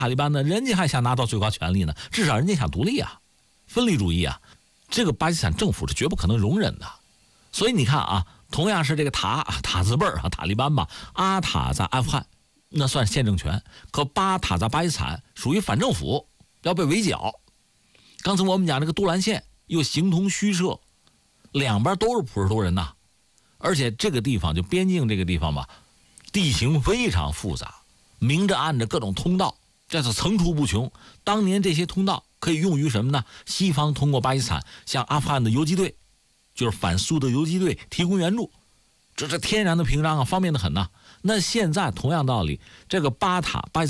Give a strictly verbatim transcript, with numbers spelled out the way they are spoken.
塔利班呢，人家还想拿到最高权力呢，至少人家想独立啊，分离主义啊，这个巴基斯坦政府是绝不可能容忍的。所以你看啊，同样是这个塔塔字辈儿啊，塔利班吧，阿塔在阿富汗那算是宪政权，可巴塔在巴基斯坦属于反政府，要被围剿。刚才我们讲这个杜兰县又形同虚设，两边都是普什图人呐，而且这个地方就边境这个地方吧，地形非常复杂，明着暗着各种通道，这是层出不穷。当年这些通道可以用于什么呢？西方通过巴基斯坦向阿富汗的游击队，就是反苏的游击队提供援助，这是天然的屏障啊，方便的很呐。那现在同样道理，这个巴塔巴基